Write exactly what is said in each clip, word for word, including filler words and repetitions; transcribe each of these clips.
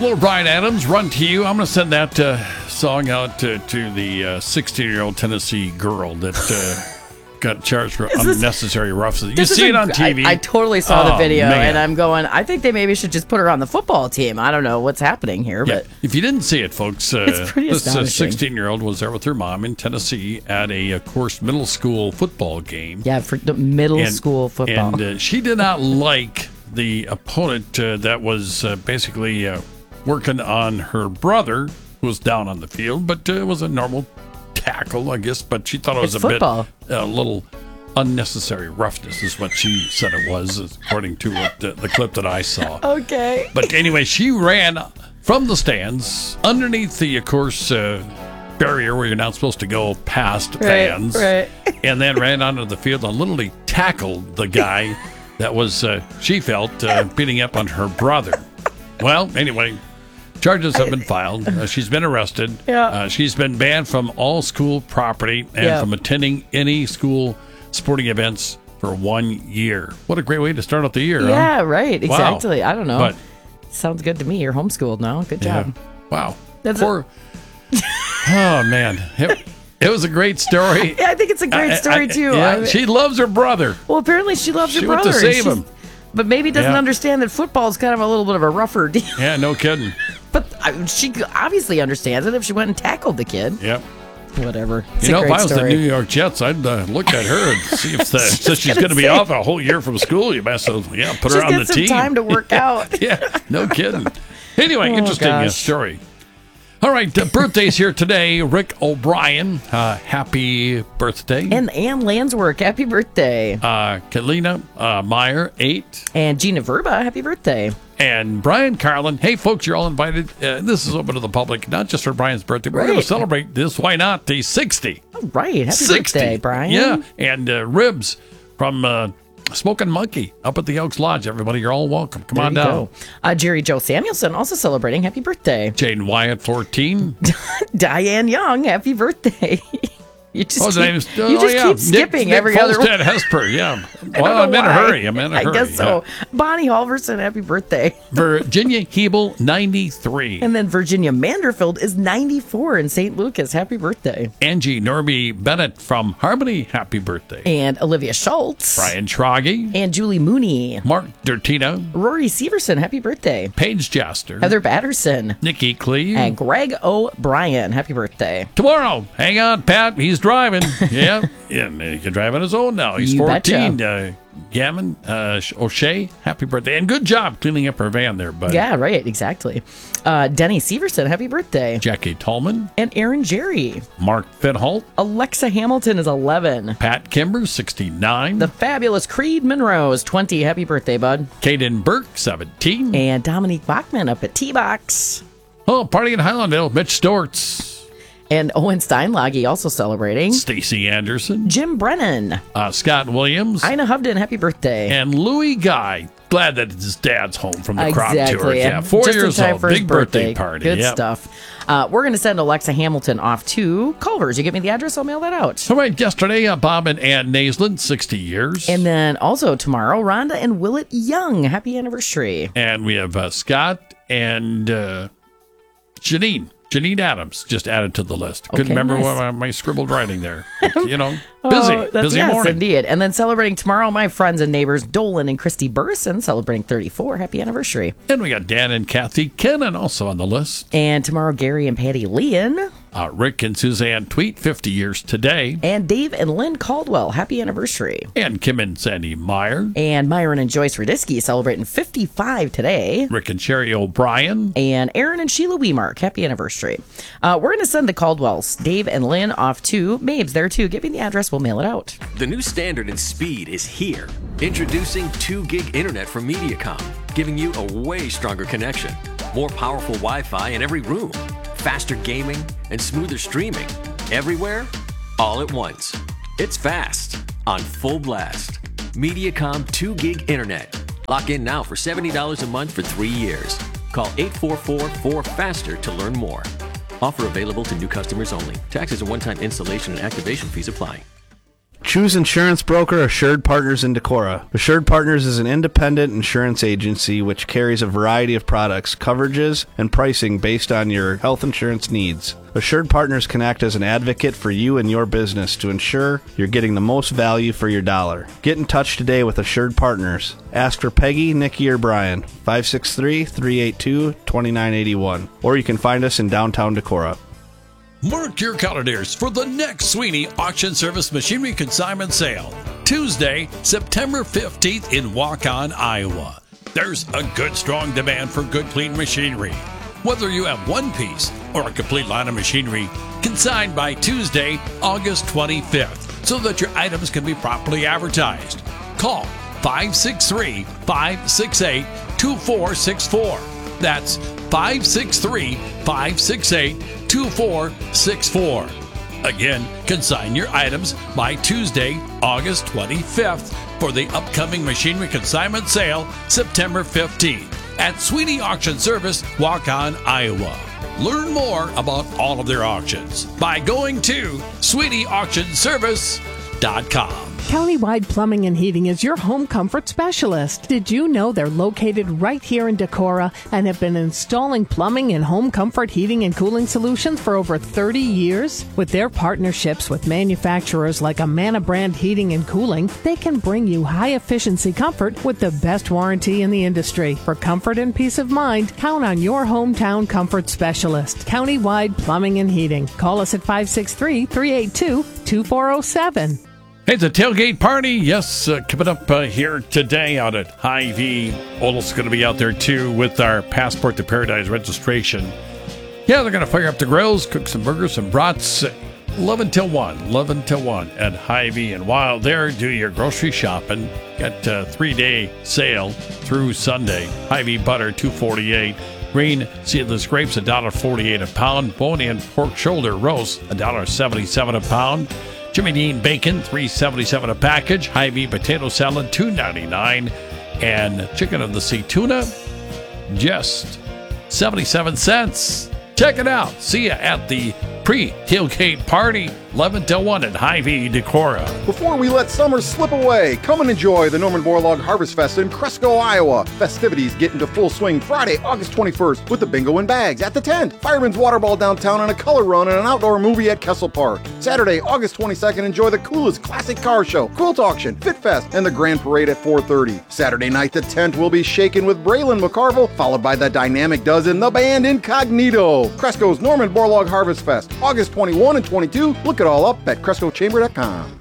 Little Bryan Adams, Run to You. I'm going to send that uh, song out to, to the sixteen-year-old uh, Tennessee girl that uh, got charged for this, unnecessary roughness. You see it on T V. I, I totally saw oh, the video, man. and I'm going, I think they maybe should just put her on the football team. I don't know what's happening here, Yeah. but If you didn't see it, folks, uh, it's pretty this astonishing. sixteen-year-old was there with her mom in Tennessee at a, of course, middle school football game. Yeah, for the middle and, school football. And uh, she did not like the opponent uh, that was uh, basically uh, working on her brother, who was down on the field, but uh, it was a normal tackle, I guess. But she thought it was It's a football. bit a little unnecessary roughness, is what she said it was, according to what the, the clip that I saw. Okay. But anyway, she ran from the stands underneath the, of course, uh, barrier where you're not supposed to go past Right, fans, right. and then ran onto the field and literally tackled the guy that was, uh, she felt, uh, beating up on her brother. Well, anyway, charges have been filed. Uh, she's been arrested. Yeah. Uh, she's been banned from all school property and Yeah. from attending any school sporting events for one year. What a great way to start out the year, Yeah, huh? right. Wow. Exactly. I don't know. But Sounds good to me. You're homeschooled now. Good yeah. job. Wow. That's Poor, oh, man. It, it was a great story. Yeah, I think it's a great I- story, I- too. yeah, I mean- she loves her brother. well, apparently she loves She her went brother. to and save she's- him. But maybe doesn't Yeah. understand that football is kind of a little bit of a rougher deal. Yeah, no kidding. But uh, she obviously understands it if she went and tackled the kid. Yep. Whatever. It's You a know, if great I was story. the New York Jets, I'd uh, look at her and see if the, since she's going to be say. off a whole year from school, you best uh, yeah put her Just on get the some team. time to work out. Yeah, no kidding. Anyway, Oh, interesting uh, gosh. story. All right, uh, birthdays here today. Rick O'Brien, uh, happy birthday. And Ann Landswork, happy birthday. uh, Kalina uh, Meyer, eight. And Gina Verba, happy birthday. And Brian Carlin. Hey, folks, you're all invited. Uh, this is open to the public, not just for Brian's birthday. We're going to Right. celebrate this. Why not? The sixty. All right, happy sixty. birthday, Brian. Yeah, and uh, ribs from uh, Smoking Monkey up at the Elks Lodge. Everybody, you're all welcome. Come There on you down. go. Uh, Jerry Joe Samuelson also celebrating happy birthday. Jaden Wyatt, fourteen. Diane Young, happy birthday. You just Oh, his keep, name's you oh, just yeah. keep skipping Nick, every Nick other Folstead one. Hesper, yeah. I Well, don't I'm know in a why. hurry. I'm in a I hurry. guess so. Bonnie Halverson, happy birthday. Virginia Hebel, ninety-three. And then Virginia Manderfield is ninety-four in Saint Lucas. Happy birthday. Angie Norby Bennett from Harmony, happy birthday. And Olivia Schultz. Brian Troggy, And Julie Mooney. Mark Dertino, Rory Severson, happy birthday. Paige Jaster, Heather Batterson. Nikki Cleve. And Greg O'Brien, happy birthday. Tomorrow, hang on, Pat. He's driving. Yeah, yeah, he can drive on his own now. He's You fourteen. Uh, Gammon uh, O'Shea, happy birthday, and good job cleaning up her van there, bud. Yeah, right, exactly. Uh, Denny Severson, happy birthday. Jackie Tallman, And Aaron Jerry. Mark Fitholt, Alexa Hamilton is eleven. Pat Kimber, sixty-nine. The fabulous Creed Monroe is twenty. Happy birthday, bud. Kaden Burke, seventeen. And Dominique Bachman up at T-Box. Oh, party in Highlandville, Mitch Stortz. And Owen Steinlage also celebrating. Stacy Anderson, Jim Brennan. uh, Scott Williams, Ina Hovden, happy birthday. and Louis Guy. Glad that his dad's home from the crop tour. Exactly. Yeah, and four just in years time old, for his big birthday, party. Good Yep. stuff. Uh, we're going to send Alexa Hamilton off to Culver's. You get me the address, I'll mail that out. All right, yesterday, uh, Bob and Ann Naisland, sixty years. And then also tomorrow, Rhonda and Willett Young, happy anniversary. And we have uh, Scott and uh, Janine. Janine Adams just added to the list. Couldn't Okay, remember nice. what my, my scribbled writing there. You know, busy, Oh, that's- busy yes, morning. indeed. And then celebrating tomorrow, my friends and neighbors Dolan and Christy Burson celebrating thirty-four. Happy anniversary. And we got Dan and Kathy Kennan also on the list. And tomorrow, Gary and Patty Leon. Uh, Rick and Suzanne Tweet, fifty years today. And Dave and Lynn Caldwell, happy anniversary. And Kim and Sandy Meyer. And Myron and Joyce Radisky celebrating fifty-five today. Rick and Sherry O'Brien. And Aaron and Sheila Weemark, happy anniversary. Uh, we're going to send the Caldwells, Dave and Lynn, off to Mabes there too. Give me the address, we'll mail it out. The new standard in speed is here. Introducing two gig internet from Mediacom, giving you a way stronger connection, more powerful Wi-Fi in every room, faster gaming, and smoother streaming. Everywhere, all at once. It's fast, on full blast. Mediacom two gig internet. Lock in now for seventy dollars a month for three years. Call eight four four, four faster to learn more. Offer available to new customers only. Taxes and one-time installation and activation fees apply. Choose insurance broker Assured Partners in Decorah. Assured Partners is an independent insurance agency which carries a variety of products, coverages, and pricing based on your health insurance needs. Assured Partners can act as an advocate for you and your business to ensure you're getting the most value for your dollar. Get in touch today with Assured Partners. Ask for Peggy, Nikki, or Brian, five six three, three eight two, two nine eight one, or you can find us in downtown Decorah. Mark your calendars for the next Sweeney Auction Service Machinery Consignment Sale, Tuesday, September fifteenth in Waukon, Iowa. There's a good, strong demand for good, clean machinery. Whether you have one piece or a complete line of machinery, consigned by Tuesday, August twenty-fifth, so that your items can be properly advertised. Call five six three, five six eight, two four six four. That's five six three, five six eight, two four six four. Again, consign your items by Tuesday, August twenty-fifth for the upcoming Machinery Consignment Sale, September fifteenth at Sweeney Auction Service, Waukon, Iowa. Learn more about all of their auctions by going to sweeney auction service dot com. Countywide Plumbing and Heating is your home comfort specialist. Did you know they're located right here in Decorah and have been installing plumbing and home comfort heating and cooling solutions for over thirty years? With their partnerships with manufacturers like Amana Brand Heating and Cooling, they can bring you high-efficiency comfort with the best warranty in the industry. For comfort and peace of mind, count on your hometown comfort specialist, Countywide Plumbing and Heating. Call us at five six three, three eight two, two four zero seven. Hey, it's a tailgate party. Yes, uh, coming up uh, here today out at Hy-Vee. Odal's going to be out there, too, with our Passport to Paradise registration. Yeah, they're going to fire up the grills, cook some burgers, some brats. eleven till one. eleven till one at Hy-Vee. And while there, do your grocery shopping. Got a three-day sale through Sunday. Hy-Vee butter, two forty-eight. Green seedless grapes, one dollar forty-eight a pound. Bone-in pork shoulder roast, one dollar seventy-seven a pound. Jimmy Dean bacon, three seventy-seven a package. Hy-Vee potato salad, two ninety-nine. And chicken of the sea tuna, just seventy-seven cents. Check it out. See you at the pre-tailgate party, eleven till one at Hy-Vee, Decorah. Before we let summer slip away, come and enjoy the Norman Borlaug Harvest Fest in Cresco, Iowa. Festivities get into full swing Friday, August twenty-first with the bingo and bags at the tent, Fireman's Water Ball downtown, and a color run and an outdoor movie at Kessel Park. Saturday, August twenty-second, enjoy the coolest classic car show, quilt auction, Fit Fest, and the Grand Parade at four thirty. Saturday night, the tent will be shaken with Braylon McCarville, followed by the Dynamic Dozen, the band Incognito. Cresco's Norman Borlaug Harvest Fest, August twenty-first and twenty-second. Look it all up at cresco chamber dot com.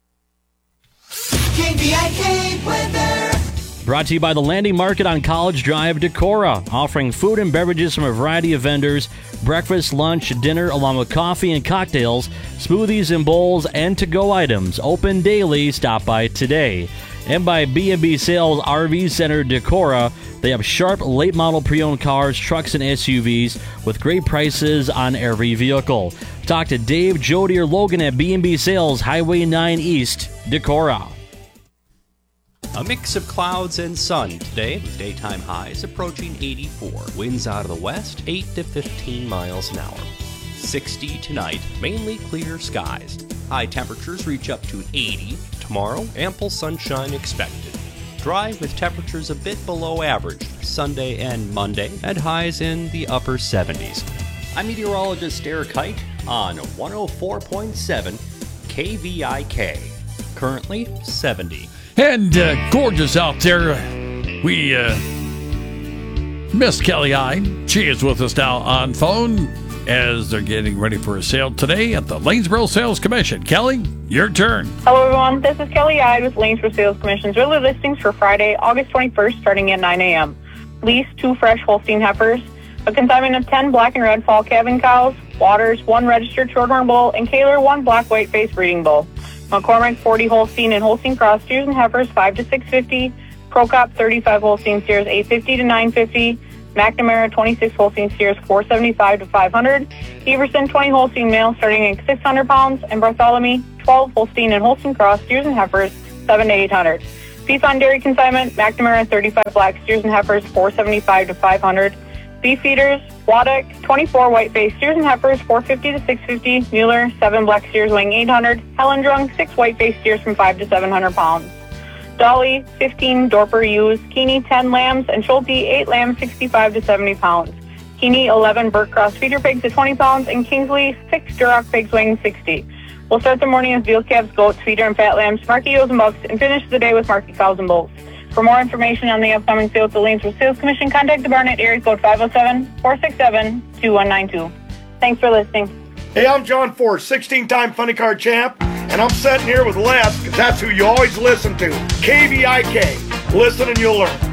K V I K weather. Brought to you by the Landing Market on College Drive, Decorah, offering food and beverages from a variety of vendors, breakfast, lunch, dinner, along with coffee and cocktails, smoothies and bowls, and to-go items. Open daily. Stop by today. And by B and B Sales R V Center, Decorah. They have sharp, late-model pre-owned cars, trucks, and S U Vs with great prices on every vehicle. Talk to Dave, Jody, or Logan at B and B Sales, Highway nine East, Decorah. A mix of clouds and sun today, with daytime highs approaching eighty-four. Winds out of the west, eight to fifteen miles an hour. sixty tonight, mainly clear skies. High temperatures reach up to eighty. Tomorrow, ample sunshine expected. Dry with temperatures a bit below average Sunday and Monday, and highs in the upper seventies. I'm meteorologist Eric Height on one oh four point seven K V I K. Currently seventy. And uh, gorgeous out there. We uh, miss Kelly I. She is with us now on phone as they're getting ready for a sale today at the Lanesboro Sales Commission. Kelly, your turn. Hello, everyone. This is Kelly Ide with Lanesboro Sales Commission's early listings for Friday, August twenty-first, starting at nine a.m. Lease two fresh Holstein heifers, a consignment of ten black and red fall calving cows, Waters one registered shorthorn bull, and Kaler one black white face breeding bull. McCormick forty Holstein and Holstein cross steers and heifers five to six fifty. Procop thirty-five Holstein steers eight fifty to nine fifty. McNamara twenty-six Holstein steers four seventy-five to five hundred. Everson twenty Holstein male starting at six hundred pounds, and Bartholomew twelve Holstein and Holstein cross steers and heifers seven to eight hundred. Beef on dairy consignment, McNamara thirty-five black steers and heifers four seventy-five to five hundred. Beef feeders, Waddick, twenty-four white-faced steers and heifers, four fifty to six fifty. Mueller, seven black steers weighing eight hundred. Hellendrung, six white-faced steers from five to seven hundred pounds. Dolly, fifteen Dorper ewes. Keeney, ten lambs. And Schulte, eight lambs, sixty-five to seventy pounds. Keeney, eleven Burke Cross feeder pigs at twenty pounds. And Kingsley, six Duroc pigs weighing sixty. We'll start the morning with veal calves, goats, feeder, and fat lambs, market ewes and bucks, and finish the day with market cows and bulls. For more information on the upcoming sale at the Lanesboro Sales Commission, contact the barn at area code five oh seven, four six seven, two one nine two. Thanks for listening. Hey, I'm John Ford, sixteen-time funny car champ, and I'm sitting here with Les, because that's who you always listen to, K V I K. Listen and you'll learn.